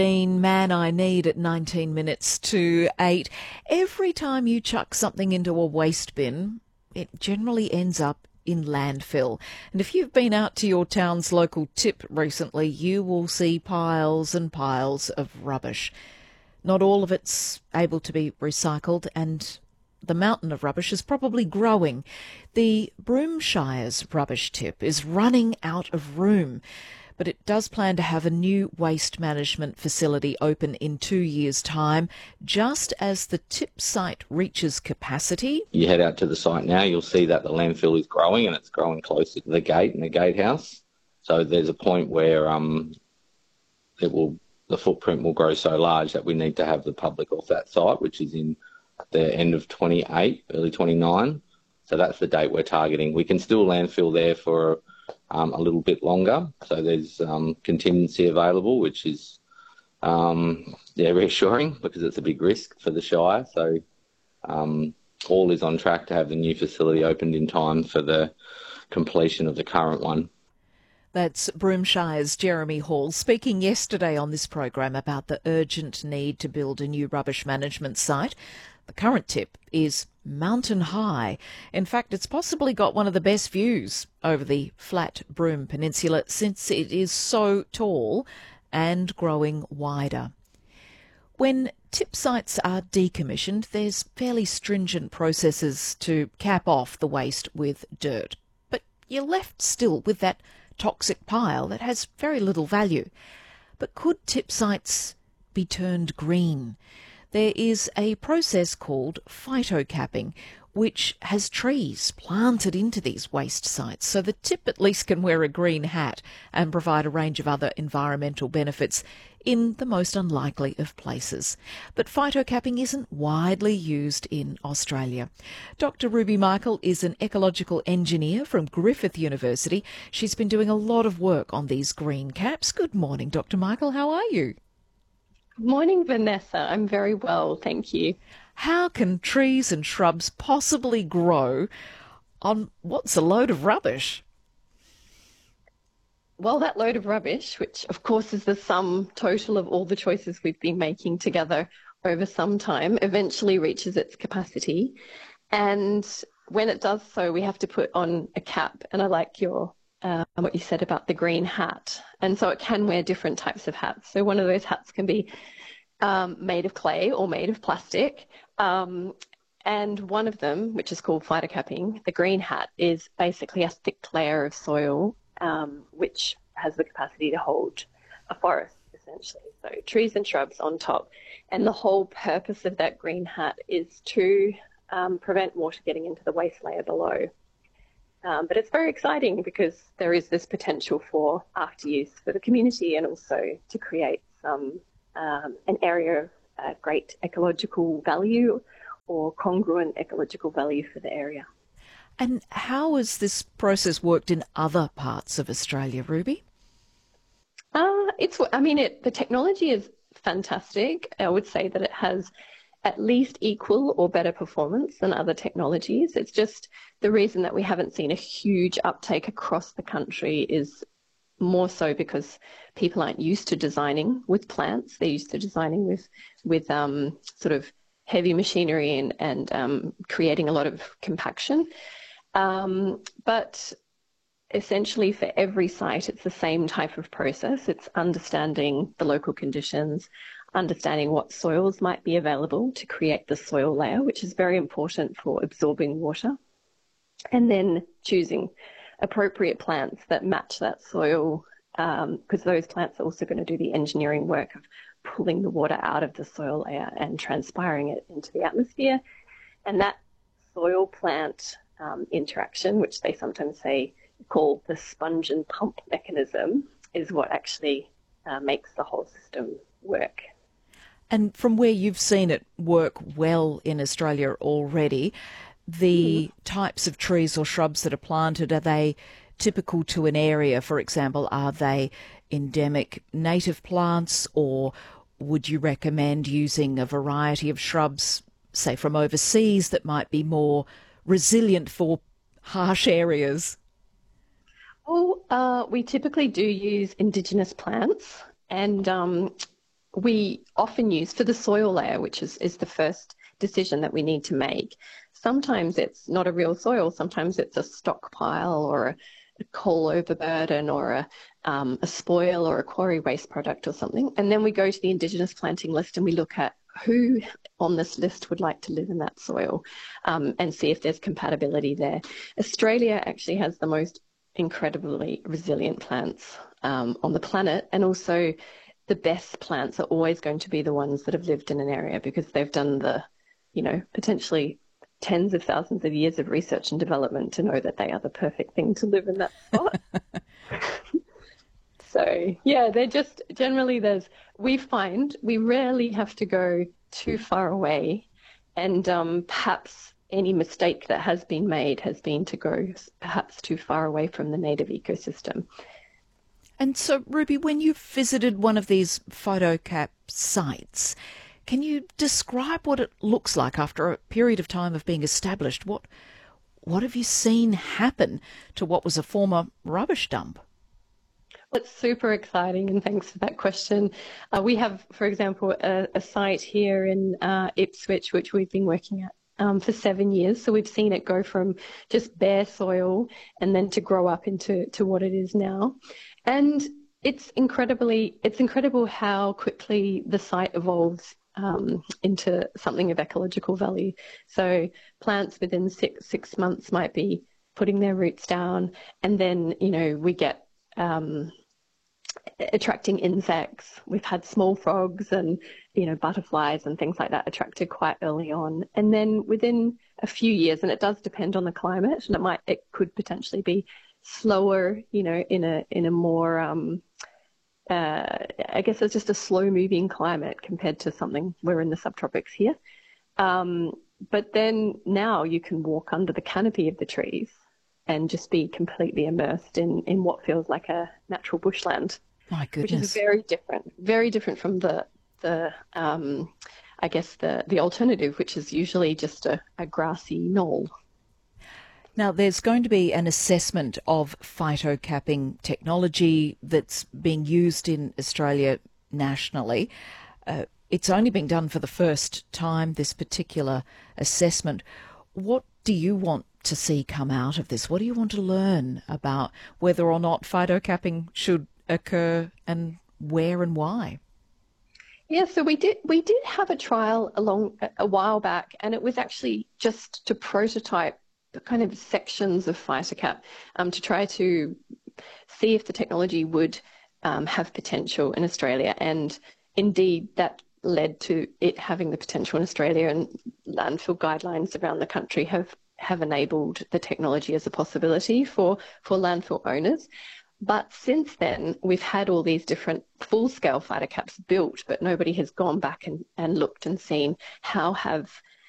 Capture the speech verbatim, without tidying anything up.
Man I Need at nineteen minutes to eight. Every time you chuck something into a waste bin, it generally ends up in landfill. And if you've been out to your town's local tip recently, you will see piles and piles of rubbish. Not all of it's able to be recycled, and the mountain of rubbish is probably growing. The Broomshire's rubbish tip is running out of room, but it does plan to have a new waste management facility open in two years' time, just as the tip site reaches capacity. You head out to the site now, you'll see that the landfill is growing, and it's growing closer to the gate and the gatehouse. So there's a point where um, it will, the footprint will grow so large that we need to have the public off that site, which is in the end of twenty-eight, early twenty-nine. So that's the date we're targeting. We can still landfill there for Um, a little bit longer, so there's um, contingency available, which is um, yeah reassuring because it's a big risk for the Shire. So um, all is on track to have the new facility opened in time for the completion of the current one. That's Broomshire's Jeremy Hall speaking yesterday on this program about the urgent need to build a new rubbish management site. The current tip is mountain high. In fact, it's possibly got one of the best views over the flat Broome Peninsula since it is so tall and growing wider. When tip sites are decommissioned, there's fairly stringent processes to cap off the waste with dirt. But you're left still with that toxic pile that has very little value. But could tip sites be turned green? There is a process called phytocapping, which has trees planted into these waste sites, so the tip at least can wear a green hat and provide a range of other environmental benefits in the most unlikely of places. But phytocapping isn't widely used in Australia. Doctor Ruby Michael is an ecological engineer from Griffith University. She's been doing a lot of work on these green caps. Good morning, Doctor Michael. How are you? Morning, Vanessa. I'm very well, thank you. How can trees and shrubs possibly grow on what's a load of rubbish? Well, that load of rubbish, which of course is the sum total of all the choices we've been making together over some time, eventually reaches its capacity. And when it does so, we have to put on a cap. And I like your uh, what you said about the green hat. And so it can wear different types of hats. So one of those hats can be um, made of clay or made of plastic. Um, and one of them, which is called phytocapping, the green hat, is basically a thick layer of soil um, which has the capacity to hold a forest, essentially. So trees and shrubs on top. And the whole purpose of that green hat is to um, prevent water getting into the waste layer below. Um, but it's very exciting because there is this potential for after use for the community and also to create some um, an area of uh, great ecological value or congruent ecological value for the area. And how has this process worked in other parts of Australia, Ruby? Uh, it's, I mean, it, the technology is fantastic. I would say that it has at least equal or better performance than other technologies. It's just the reason that we haven't seen a huge uptake across the country is more so because people aren't used to designing with plants. They're used to designing with, with um, sort of heavy machinery and, and um, creating a lot of compaction. Um, but essentially for every site, it's the same type of process. It's understanding the local conditions, understanding what soils might be available to create the soil layer, which is very important for absorbing water, and then choosing appropriate plants that match that soil, um, because those plants are also going to do the engineering work of pulling the water out of the soil layer and transpiring it into the atmosphere. And that soil plant um, interaction, which they sometimes say call the sponge and pump mechanism, is what actually uh, makes the whole system work. And from where you've seen it work well in Australia already, the mm. types of trees or shrubs that are planted, are they typical to an area? For example, are they endemic native plants, or would you recommend using a variety of shrubs, say from overseas, that might be more resilient for harsh areas? Well, uh, we typically do use Indigenous plants, and um, we often use for the soil layer, which is, is the first decision that we need to make. Sometimes it's not a real soil, sometimes it's a stockpile or a, a coal overburden or a, um, a spoil or a quarry waste product or something. And then we go to the Indigenous planting list and we look at who on this list would like to live in that soil, um, and see if there's compatibility there. Australia actually has the most incredibly resilient plants um, on the planet, and also the best plants are always going to be the ones that have lived in an area because they've done the, you know, potentially tens of thousands of years of research and development to know that they are the perfect thing to live in that spot. So, yeah, they're just generally there's, we find we rarely have to go too far away, and um, perhaps any mistake that has been made has been to go perhaps too far away from the native ecosystem. And so, Ruby, when you visited one of these phytocap sites, can you describe what it looks like after a period of time of being established? What, what have you seen happen to what was a former rubbish dump? It's super exciting, and thanks for that question. Uh, we have, for example, a, a site here in uh, Ipswich, which we've been working at um, for seven years. So we've seen it go from just bare soil and then to grow up into to what it is now. And it's incredibly, it's incredible how quickly the site evolves um, into something of ecological value. So plants within six six months might be putting their roots down, and then, you know, we get um, attracting insects. We've had small frogs and, you know, butterflies and things like that attracted quite early on. And then within a few years, and it does depend on the climate, and it might, it could potentially be slower, you know, in a, in a more, um, uh, I guess it's just a slow moving climate compared to something, we're in the subtropics here. Um, but then now you can walk under the canopy of the trees and just be completely immersed in, in what feels like a natural bushland. My goodness. Which is very different, very different from the, the um, I guess, the, the alternative, which is usually just a, a grassy knoll. Now, there's going to be an assessment of phytocapping technology that's being used in Australia nationally. Uh, it's only been done for the first time, this particular assessment. What do you want to see come out of this? What do you want to learn about whether or not phytocapping should occur, and where and why? Yeah, so we did we did have a trial along a while back, and it was actually just to prototype the kind of sections of phytocap um, to try to see if the technology would um, have potential in Australia, and indeed that led to it having the potential in Australia, and landfill guidelines around the country have have enabled the technology as a possibility for for landfill owners. But since then, we've had all these different full-scale phytocaps built, but nobody has gone back and, and looked and seen how have